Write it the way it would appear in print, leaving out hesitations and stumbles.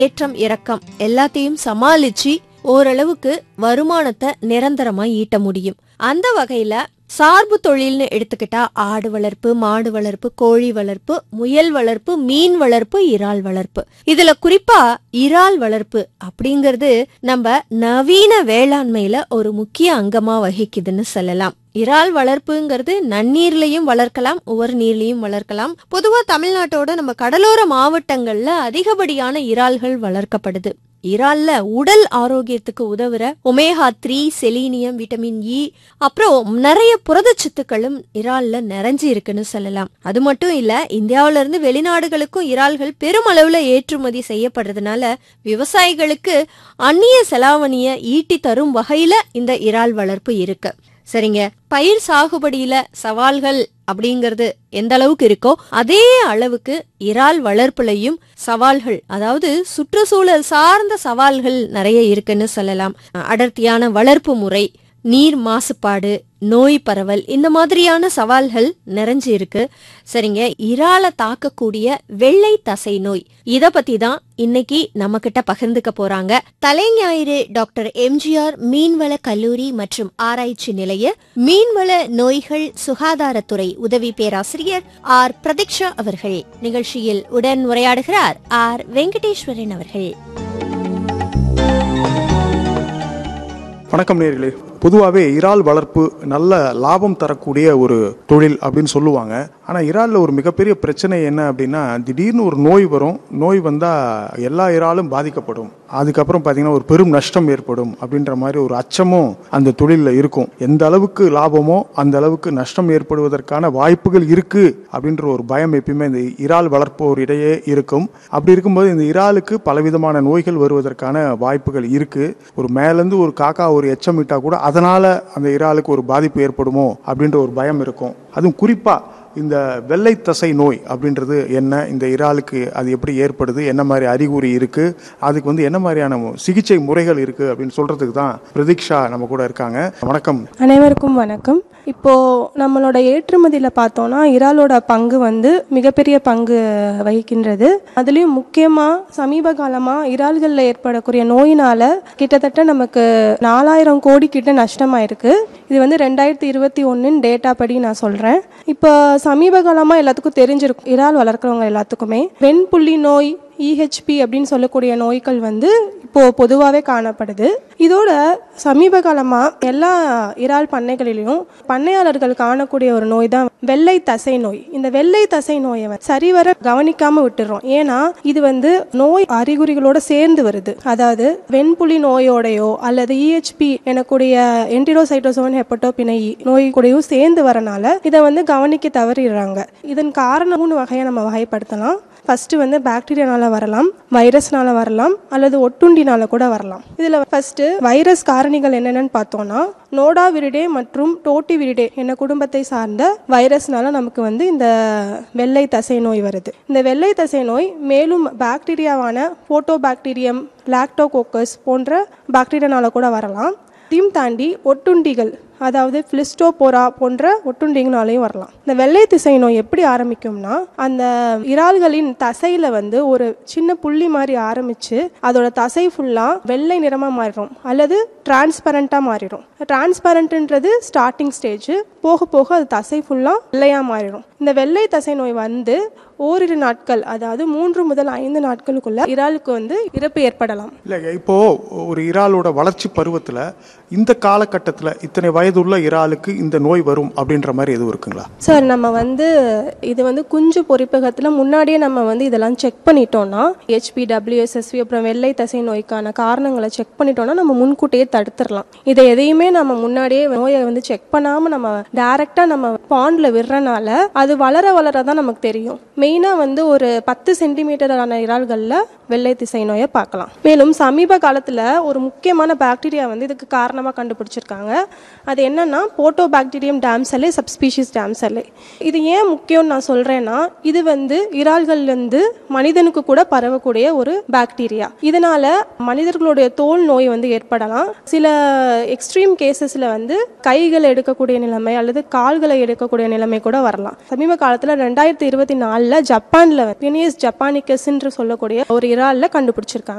ஏற்றம் இறக்கம் எல்லாத்தையும் சமாளிச்சு ஓரளவுக்கு வருமானத்தை நிரந்தரமா ஈட்ட முடியும். அந்த வகையில சார்பு தொழில்னு எடுத்துக்கிட்டா ஆடு வளர்ப்பு, மாடு வளர்ப்பு, கோழி வளர்ப்பு, முயல் வளர்ப்பு, மீன் வளர்ப்பு, இறால் வளர்ப்பு. இதுல குறிப்பா இறால் வளர்ப்பு அப்படிங்கிறது நம்ம நவீன வேளாண்மையில ஒரு முக்கிய அங்கமா வகிக்குதுன்னு சொல்லலாம். இறால் வளர்ப்புங்கிறது நன்னீர்லயும் வளர்க்கலாம், உவர் நீர்லயும் வளர்க்கலாம். பொதுவா தமிழ்நாட்டோட நம்ம கடலோர மாவட்டங்கள்ல அதிகப்படியான இறால்கள் வளர்க்கப்படுது. இறால்ல உடல் ஆரோக்கியத்துக்கு உதவுற ஒமேகா 3, செலீனியம், விட்டமின் இ, அப்புறம் நிறைய புரதச்சத்துக்களும் இறால்ல நிறைஞ்சு இருக்குன்னு சொல்லலாம். அது மட்டும் இல்ல, இந்தியாவில இருந்து வெளிநாடுகளுக்கும் இறால்கள் பெருமளவுல ஏற்றுமதி செய்யப்படுறதுனால விவசாயிகளுக்கு அந்நிய செலாவணிய ஈட்டி தரும் வகையில இந்த இறால் வளர்ப்பு இருக்கு. சரிங்க, பயிர் சாகுபடியில சவால்கள் அப்படிங்கிறது எந்த அளவுக்கு இருக்கோ அதே அளவுக்கு இறால் வளர்ப்புலையும் சவால்கள், அதாவது சுற்றுச்சூழல் சார்ந்த சவால்கள் நிறைய இருக்குன்னு சொல்லலாம். அடர்த்தியான வளர்ப்பு முறை, நீர் மாசுபாடு, நோய் பரவல், இந்த மாதிரியான சவால்கள் நிறைஞ்சு இருக்கு. சரிங்க, இறால தாக்கக்கூடிய வெள்ளை தசை நோய், இத பத்தி தான் இன்னைக்கு நம்ம கிட்ட பகிர்ந்துக்க போறாங்க தலைஞாயிறு டாக்டர் எம்ஜிஆர் மீன்வள கல்லூரி மற்றும் ஆராய்ச்சி நிலைய மீன்வள நோய்கள் சுகாதாரத்துறை உதவி பேராசிரியர் ஆர் பிரதீக்ஷா அவர்கள். நிகழ்ச்சியில் உடன் உரையாடுகிறார் ஆர் வெங்கடேஸ்வரன் அவர்கள். வணக்கம் நேயர்களே. பொதுவாகவே இறால் வளர்ப்பு நல்ல லாபம் தரக்கூடிய ஒரு தொழில் அப்படின்னு சொல்லுவாங்க. ஆனால் இறாலில் ஒரு மிகப்பெரிய பிரச்சனை என்ன அப்படின்னா, திடீர்னு ஒரு நோய் வரும். நோய் வந்தால் எல்லா இறாலும் பாதிக்கப்படும். அதுக்கப்புறம் பார்த்தீங்கன்னா ஒரு பெரும் நஷ்டம் ஏற்படும் அப்படின்ற மாதிரி ஒரு அச்சமும் அந்த தொழிலில் இருக்கும். எந்த அளவுக்கு லாபமோ அந்த அளவுக்கு நஷ்டம் ஏற்படுவதற்கான வாய்ப்புகள் இருக்கு அப்படின்ற ஒரு பயம் எப்பயுமே இந்த இறால் வளர்ப்போரிடையே இருக்கும். அப்படி இருக்கும்போது இந்த இறாலுக்கு பலவிதமான நோய்கள் வருவதற்கான வாய்ப்புகள் இருக்கு. ஒரு மேலேருந்து ஒரு காக்கா ஒரு எச்சமிட்டா கூட அதனால அந்த இறாலுக்கு ஒரு பாதிப்பு ஏற்படுமோ அப்படின்ற ஒரு பயம் இருக்கும். அதுவும் குறிப்பா இந்த வெள்ளை தசை நோய் அப்படின்றது என்ன, இந்த இறாலுக்கு அது எப்படி ஏற்படுது, என்ன மாதிரி அறிகுறி இருக்கு, அதுக்கு என்ன மாதிரியான சிகிச்சை முறைகள் இருக்கு அப்படின்னு சொல்றதுக்கு தான் பிரதீக்ஷா நம்ம கூட இருக்காங்க. வணக்கம். அனைவருக்கும் வணக்கம். இப்போ நம்மளோட ஏற்றுமதியில பார்த்தோம்னா இறாலோட பங்கு மிகப்பெரிய பங்கு வகிக்கின்றது. அதுலயும் முக்கியமா சமீப காலமா இறால்கள்ல ஏற்படக்கூடிய நோயினால கிட்டத்தட்ட நமக்கு 4000 கோடி கிட்ட நஷ்டமாயிருக்கு. இது 2021 டேட்டா படி நான் சொல்றேன். இப்போ சமீப காலமா எல்லாத்துக்கும் தெரிஞ்சிருக்கும், இறால் வளர்க்குறவங்க எல்லாத்துக்குமே வெண்புள்ளி நோய், EHP அப்படின்னு சொல்லக்கூடிய நோய்கள் இப்போ பொதுவாகவே காணப்படுது. இதோட சமீப காலமா எல்லா இறால் பண்ணைகளிலும் பண்ணையாளர்கள் காணக்கூடிய ஒரு நோய் தான் வெள்ளை தசை நோய். இந்த வெள்ளை தசை நோயை சரிவர கவனிக்காம விட்டுறோம். ஏன்னா இது நோய் அறிகுறிகளோட சேர்ந்து வருது. அதாவது வெண்புலி நோயோடையோ அல்லது EHP எனக்கூடிய என்டிரோசைட்டோசோன் ஹெப்படோபினை நோய் கூடயும் சேர்ந்து வரனால இதை கவனிக்க தவறிடுறாங்க. இதன் காரணம் 3 வகையை நம்ம வகைப்படுத்தலாம். ஃபர்ஸ்ட் பாக்டீரியானால வரலாம், வைரஸ்னால வரலாம், அல்லது ஒட்டுண்டினால கூட வரலாம். இதுல ஃபர்ஸ்ட் வைரஸ் காரணிகள் என்னென்னு பார்த்தோம்னா நோடாவிரிடே மற்றும் டோட்டிவிரிடே என்ன குடும்பத்தை சார்ந்த வைரஸ்னால நமக்கு இந்த வெள்ளை தசை நோய் வருது. இந்த வெள்ளை தசை நோய் மேலும் பாக்டீரியாவான போட்டோபாக்டீரியம், லாக்டோகோக்கஸ் போன்ற பாக்டீரியானால கூட வரலாம். இதையும் தாண்டி ஒட்டுண்டிகள், அதாவது பிளிஸ்டோபோரா போன்ற ஒட்டுண்டிங்கனாலையும் வரலாம். இந்த வெள்ளை திசை நோய் எப்படி ஆரம்பிக்கும்னா, அந்த இறால்களின் தசையில ஒரு சின்ன புள்ளி மாதிரி ஆரம்பிச்சு அதோட தசை ஃபுல்லா வெள்ளை நிறமா மாறிடும் அல்லது டிரான்ஸ்பரண்டா மாறிடும். டிரான்ஸ்பரண்ட்ன்றது ஸ்டார்டிங் ஸ்டேஜ். போக போக அது தசை ஃபுல்லா வெள்ளையா மாறிடும். இந்த வெள்ளை தசை நோய் ஓரிரு நாட்கள், அதாவது 3 முதல் 5 நாட்களுக்குள்ள இறாலுக்கு இறப்பு ஏற்படலாம். இல்ல, இப்போ ஒரு இறாலோட வளர்ச்சி பருவத்துல இந்த காலகட்டத்துல இத்தனை வயதுள்ள இறாலுக்கு இந்த நோய் வரும் அப்படின்ற மாதிரி எதுவும் இருக்குங்களா சார்? நம்ம இது குஞ்சு பொறிப்பகத்துல முன்னாடியே நம்ம இதெல்லாம் செக் பண்ணிட்டோம்னா, HP, WSSV அப்புறம் வெள்ளை தசை நோய்க்கான காரணங்களை செக் பண்ணிட்டோம்னா நம்ம முன்கூட்டியே தடுத்துடலாம். இதை எதையுமே நம்ம முன்னாடியே நோயை செக் பண்ணாம நம்ம டைரக்டா நம்ம பாண்ட்ல விடுறனால அது வளர வளரதான் நமக்கு தெரியும். மெயினா ஒரு 10 சென்டிமீட்டரான இறால்கள்ல வெள்ளை திசை நோயை பார்க்கலாம். மேலும் சமீப காலத்துல ஒரு முக்கியமான பாக்டீரியா இதுக்கு காரணமா கண்டுபிடிச்சிருக்காங்க. அது அது என்னன்னா போர்ட்டோபாக்டீரியம் டாம்செல்லே சப்ஸ்பீஷிஸ் டாம்செல்லே. இது ஏன் முக்கியம்னு நான் சொல்றேன்னா, இது இறால்கள்லேருந்து மனிதனுக்கு கூட பரவக்கூடிய ஒரு பாக்டீரியா. இதனால மனிதர்களுடைய தோல் நோய் ஏற்படலாம். சில எக்ஸ்ட்ரீம் கேசஸ்ல கைகளை எடுக்கக்கூடிய நிலைமை அல்லது கால்களை எடுக்கக்கூடிய நிலைமை கூட வரலாம். சமீப காலத்துல 2024 ஜப்பான்ல பினியஸ் ஜப்பானிக்கஸ் என்று சொல்லக்கூடிய ஒரு இறால்ல கண்டுபிடிச்சிருக்காங்க.